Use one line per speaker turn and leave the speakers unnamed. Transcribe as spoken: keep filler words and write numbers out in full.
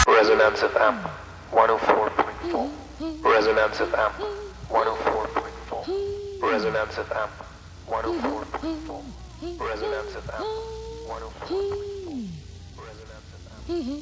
Resonance F M one oh four point four. Resonance F M one oh four point four. Resonance F M one oh four point four. Resonance F M one oh four point four. Resonance F M